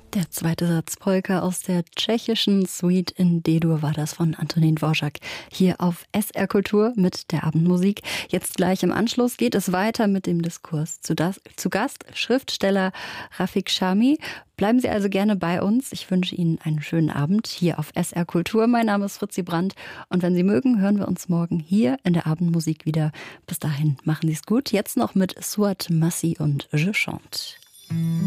Der zweite Satz Polka aus der tschechischen Suite in D-Dur war das von Antonín Dvořák hier auf SR Kultur mit der Abendmusik. Jetzt gleich im Anschluss geht es weiter mit dem Diskurs. Zu Gast Schriftsteller Rafik Chami. Bleiben Sie also gerne bei uns. Ich wünsche Ihnen einen schönen Abend hier auf SR Kultur. Mein Name ist Fritzi Brandt und wenn Sie mögen, hören wir uns morgen hier in der Abendmusik wieder. Bis dahin machen Sie es gut. Jetzt noch mit Suat Massi und Je Chante.